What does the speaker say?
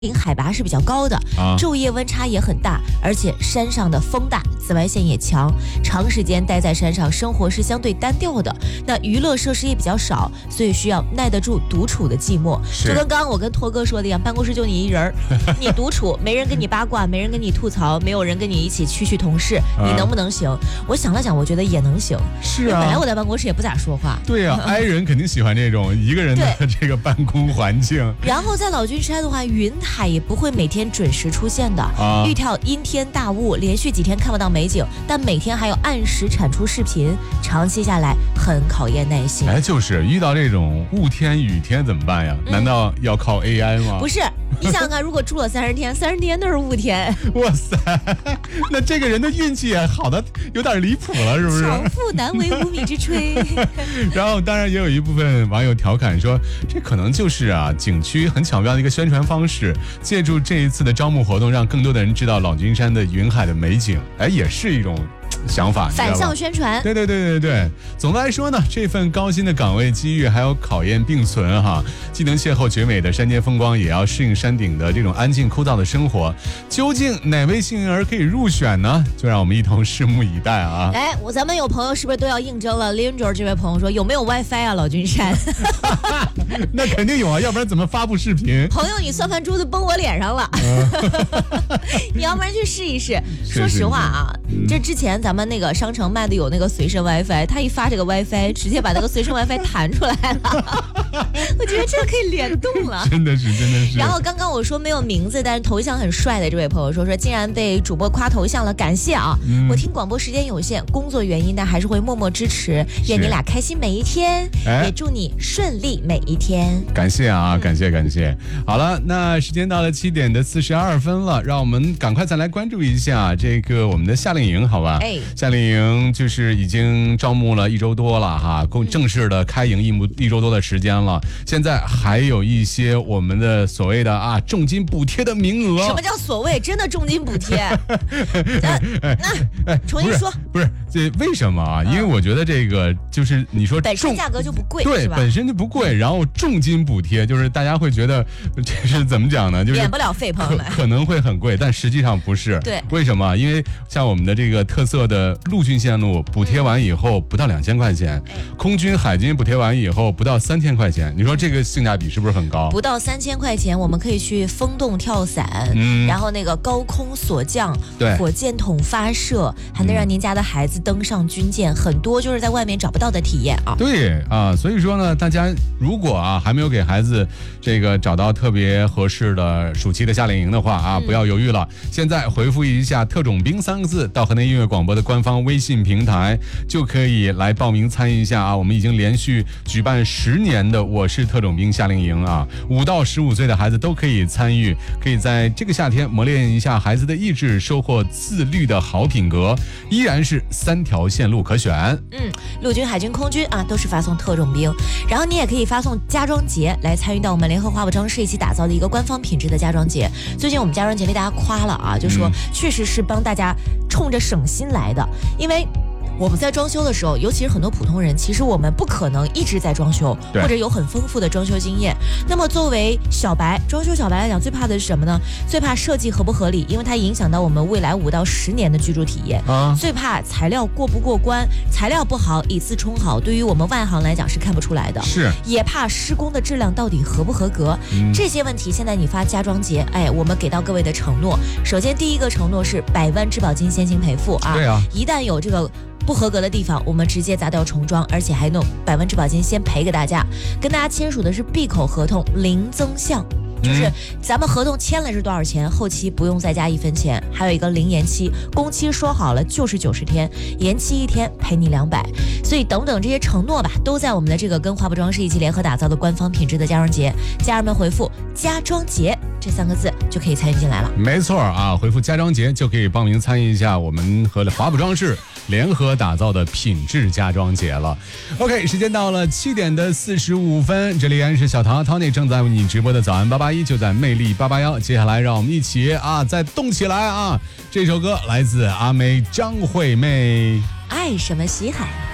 海拔是比较高的，昼夜温差也很大，而且山上的风大，紫外线也强，长时间待在山上，生活是相对单调的。那娱乐设施也比较少，所以需要耐得住独处的寂寞。就跟刚刚我跟托哥说的一样，办公室就你一人，你独处，没人跟你八卦，没人跟你吐槽，没有人跟你一起蛐同事，你能不能行？我想了想，我觉得也能行。 是啊， 本来我在办公室也不咋说话。 对啊，I 人肯定喜欢这种一个人的这个办公环境。 然后在老君山的话，云海也不会每天准时出现的，遇到阴天大雾，连续几天看不到美景，但每天还要按时产出视频，长期下来很考验耐心。 哎，就是遇到这种雾天雨天怎么办呀？难道要靠 AI 吗？ 不是，你想想看，如果住了30天都是雾天， 哇塞，那这个人的运气也好的有点离谱了，是不是？ 巧妇难为无米之炊。 然后当然也有一部分网友调侃说，这可能就是景区很巧妙的一个宣传方式，借助这一次的招募活动，让更多的人知道老君山的云海的美景，哎，也是一种想法， 反向宣传。 对。总的来说呢，这份高薪的岗位机遇还有考验并存哈，既能邂逅绝美的山间风光，也要适应山顶的这种安静枯燥的生活。究竟哪位幸运儿可以入选呢？就让我们一同拭目以待啊！ 哎，咱们有朋友是不是都要应征了 ？Linger 这位朋友说有没有 WiFi 啊？老君山， 那肯定有啊，要不然怎么发布视频？ 朋友，你算盘珠子崩我脸上了，你要不然去试一试。说实话啊，这之前咱们那个商城卖的有那个随身 WiFi， 他一发这个 WiFi， 直接把那个随身 WiFi 弹出来了。我觉得这个可以联动了， 真的是。 然后刚刚我说没有名字，但是头像很帅的这位朋友说竟然被主播夸头像了，感谢啊！我听广播时间有限，工作原因但还是会默默支持，愿你俩开心每一天，也祝你顺利每一天。 感谢啊，感谢。好了，那时间到了7:42了，让我们赶快再来关注一下这个我们的夏令营，好吧？夏令营就是已经招募了1周多了哈，正式的开营一周多的时间了。现在还有一些我们的所谓的重金补贴的名额。 什么叫所谓？真的重金补贴？重新说。 不是这为什么啊？因为我觉得这个就是你说本身价格就不贵， 对， 是吧？ 本身就不贵，然后重金补贴，就是大家会觉得这是怎么讲呢？就是免不了费，朋友们可能会很贵，但实际上不是。 对， 为什么？因为像我们的这个特色的陆军线路补贴完以后不到2000块钱，空军海军补贴完以后不到3000块钱，你说这个性价比是不是很高？ 不到3000块钱，我们可以去风洞跳伞，然后那个高空锁降， 对， 火箭筒发射，还能让您家的孩子登上军舰，很多就是在外面找不到的体验啊。 对啊，所以说呢，大家如果还没有给孩子这个找到特别合适的暑期的夏令营的话不要犹豫了，现在回复一下特种兵3个字到河南音乐广播的官方微信平台，就可以来报名参与一下我们已经连续举办10年的我是特种兵夏令营5到15岁的孩子都可以参与，可以在这个夏天磨练一下孩子的意志，收获自律的好品格，依然是3条线路可选。 陆军、海军、空军都是发送特种兵，然后你也可以发送家装节来参与到我们联合华宝装饰一起打造的一个官方品质的家装节。最近我们家装节被大家夸了就说确实是帮大家冲着省心来的，因为我们在装修的时候，尤其是很多普通人，其实我们不可能一直在装修，或者有很丰富的装修经验。那么作为装修小白来讲，最怕的是什么呢？最怕设计合不合理，因为它影响到我们未来5到10年的居住体验。最怕材料过不过关，材料不好，以次充好，对于我们外行来讲是看不出来的。 是， 也怕施工的质量到底合不合格。这些问题，现在你发家装节，我们给到各位的承诺，首先第一个承诺是100万质保金先行赔付对啊， 一旦有这个不合格的地方，我们直接砸掉重装，而且还弄100万质保金先赔给大家。跟大家签署的是闭口合同，零增项，就是咱们合同签了是多少钱，后期不用再加1分钱，还有一个零延期，工期说好了就是90天，延期1天赔你200。所以等等这些承诺吧，都在我们的这个跟华宝装饰一起联合打造的官方品质的家装节，家人们回复家装节这3个字就可以参与进来了。 没错回复家装节就可以报名参与一下我们和华宝装饰联合打造的品质家装节了。 OK， 时间到了7:45，这里依然是小唐 Tony 正在为你直播的早安881，就在魅力881。接下来让我们一起再动起来这首歌来自阿妹张惠妹， 爱什么西海。